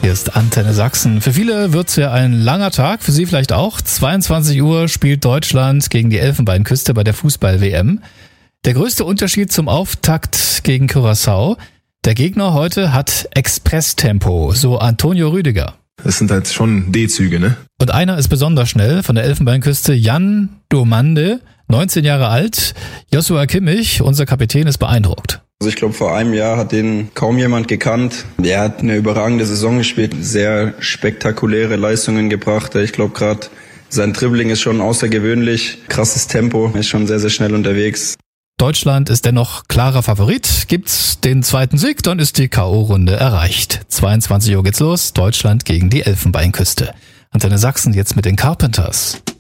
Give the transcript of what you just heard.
Hier ist Antenne Sachsen. Für viele wird's ja ein langer Tag, für Sie vielleicht auch. 22 Uhr spielt Deutschland gegen die Elfenbeinküste bei der Fußball-WM. Der größte Unterschied zum Auftakt gegen Curaçao: der Gegner heute hat Expresstempo, so Antonio Rüdiger. Das sind halt schon D-Züge, ne? Und einer ist besonders schnell, von der Elfenbeinküste, Jan Domande, 19 Jahre alt. Joshua Kimmich, unser Kapitän, ist beeindruckt. Also ich glaube, vor einem Jahr hat den kaum jemand gekannt. Er hat eine überragende Saison gespielt, sehr spektakuläre Leistungen gebracht. Ich glaube, gerade sein Dribbling ist schon außergewöhnlich, krasses Tempo, ist schon sehr, sehr schnell unterwegs. Deutschland ist dennoch klarer Favorit. Gibt's den zweiten Sieg, dann ist die K.O.-Runde erreicht. 22 Uhr geht's los, Deutschland gegen die Elfenbeinküste. Antenne Sachsen jetzt mit den Carpenters.